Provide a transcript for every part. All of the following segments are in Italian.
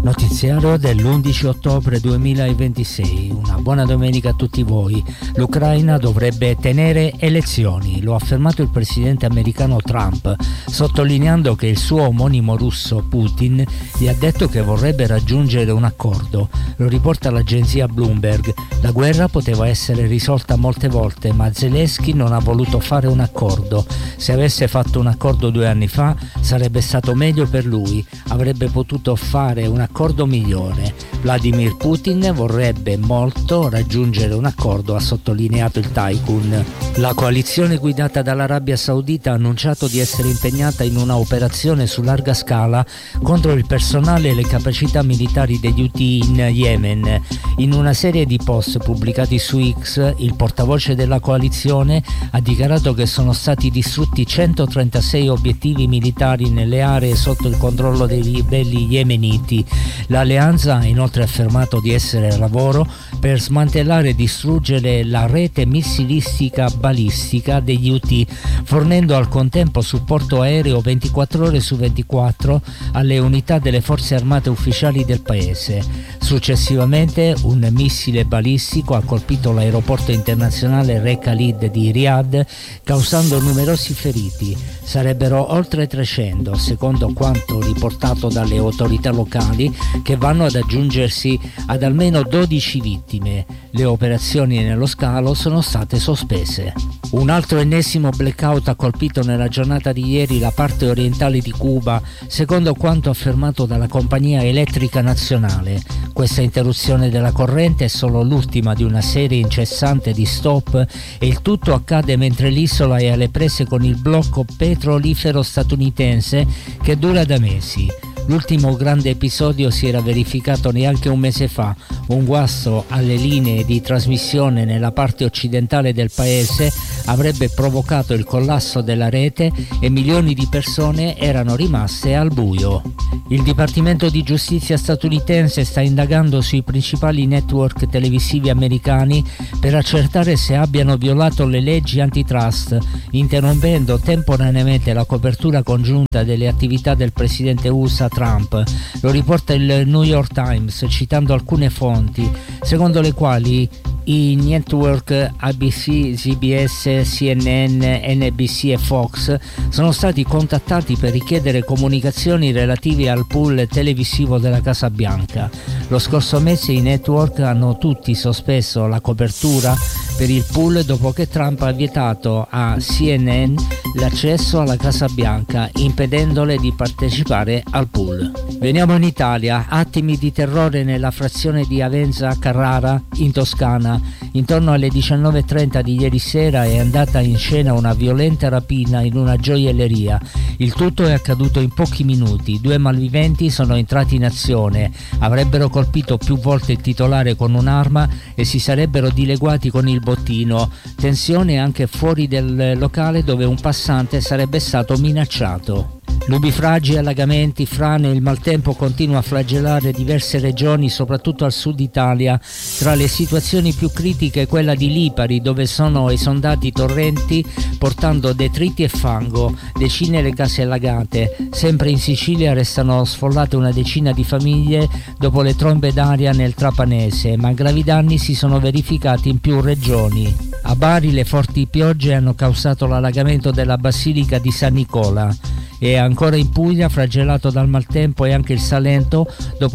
Notiziario dell'11 ottobre 2026. Una buona domenica a tutti voi. L'Ucraina dovrebbe tenere elezioni, lo ha affermato il presidente americano Trump, sottolineando che il suo omonimo russo Putin gli ha detto che vorrebbe raggiungere un accordo. Lo riporta l'agenzia Bloomberg. La guerra poteva essere risolta molte volte, ma Zelensky non ha voluto fare un accordo. Se avesse fatto un accordo 2 anni fa sarebbe stato meglio per lui, avrebbe potuto fare un accordo migliore. Vladimir Putin vorrebbe molto raggiungere un accordo, ha sottolineato il tycoon. La coalizione guidata dall'Arabia Saudita ha annunciato di essere impegnata in una operazione su larga scala contro il personale e le capacità militari degli Houthi in Yemen. In una serie di post pubblicati su X, il portavoce della coalizione ha dichiarato che sono stati distrutti 136 obiettivi militari nelle aree sotto il controllo dei ribelli yemeniti. L'alleanza ha inoltre affermato di essere al lavoro per smantellare e distruggere la rete missilistica balistica degli Houthi, fornendo al contempo supporto aereo 24 ore su 24 alle unità delle forze armate ufficiali del paese. Successivamente un missile balistico ha colpito l'aeroporto internazionale Re Khalid di Riyadh, causando numerosi feriti. Sarebbero oltre 300, secondo quanto riportato dalle autorità locali, che vanno ad aggiungersi ad almeno 12 vittime. Le operazioni nello scalo sono state sospese. Un altro ennesimo blackout ha colpito nella giornata di ieri la parte orientale di Cuba, secondo quanto affermato dalla compagnia elettrica nazionale. Questa interruzione della corrente è solo l'ultima di una serie incessante di stop e il tutto accade mentre l'isola è alle prese con il blocco petrolifero statunitense che dura da mesi. L'ultimo grande episodio si era verificato neanche un mese fa. Un guasto alle linee di trasmissione nella parte occidentale del paese avrebbe provocato il collasso della rete e milioni di persone erano rimaste al buio. Il Dipartimento di Giustizia statunitense sta indagando sui principali network televisivi americani per accertare se abbiano violato le leggi antitrust, interrompendo temporaneamente la copertura congiunta delle attività del presidente USA Trump. Lo riporta il New York Times citando alcune fonti, secondo le quali i network ABC, CBS, CNN, NBC e Fox sono stati contattati per richiedere comunicazioni relative al pool televisivo della Casa Bianca. Lo scorso mese i network hanno tutti sospeso la copertura per il pool dopo che Trump ha vietato a CNN l'accesso alla Casa Bianca, impedendole di partecipare al pool. Veniamo in Italia. Attimi di terrore nella frazione di Avenza a Carrara, in Toscana. Intorno alle 19:30 di ieri sera è andata in scena una violenta rapina in una gioielleria. Il tutto è accaduto in pochi minuti. 2 malviventi sono entrati in azione, avrebbero colpito più volte il titolare con un'arma e si sarebbero dileguati con il bottino. Tensione anche fuori del locale dove un passante sarebbe stato minacciato. Nubifragi, allagamenti, frane, il maltempo continua a flagellare diverse regioni, soprattutto al sud Italia. Tra le situazioni più critiche quella di Lipari, dove sono esondati torrenti portando detriti e fango, decine le case allagate. Sempre in Sicilia restano sfollate una decina di famiglie dopo le trombe d'aria nel Trapanese, ma gravi danni si sono verificati in più regioni. A Bari le forti piogge hanno causato l'allagamento della Basilica di San Nicola. E ancora in Puglia, flagellato dal maltempo, è anche il Salento,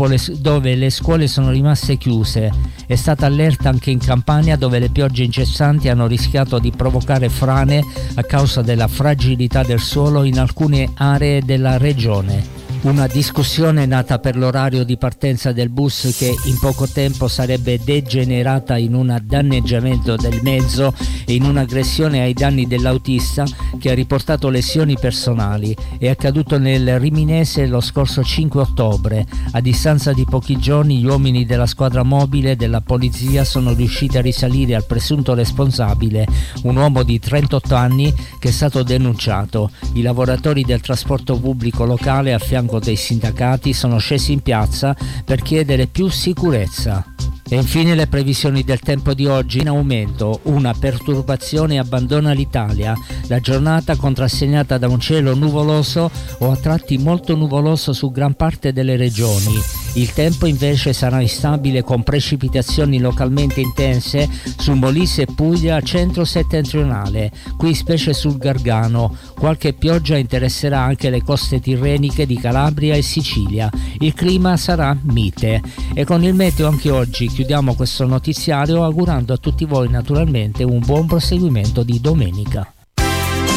dove le scuole sono rimaste chiuse. È stata allerta anche in Campania, dove le piogge incessanti hanno rischiato di provocare frane a causa della fragilità del suolo in alcune aree della regione. Una discussione nata per l'orario di partenza del bus che in poco tempo sarebbe degenerata in un danneggiamento del mezzo e in un'aggressione ai danni dell'autista che ha riportato lesioni personali. È accaduto nel Riminese lo scorso 5 ottobre. A distanza di pochi giorni gli uomini della squadra mobile della polizia sono riusciti a risalire al presunto responsabile, un uomo di 38 anni che è stato denunciato. I lavoratori del trasporto pubblico locale a fianco dei sindacati sono scesi in piazza per chiedere più sicurezza. E infine le previsioni del tempo di oggi: in aumento, una perturbazione abbandona l'Italia, la giornata contrassegnata da un cielo nuvoloso o a tratti molto nuvoloso su gran parte delle regioni. Il tempo invece sarà instabile con precipitazioni localmente intense su Molise e Puglia centro-settentrionale, qui specie sul Gargano. Qualche pioggia interesserà anche le coste tirreniche di Calabria e Sicilia. Il clima sarà mite. E con il meteo anche oggi chiudiamo questo notiziario augurando a tutti voi naturalmente un buon proseguimento di domenica.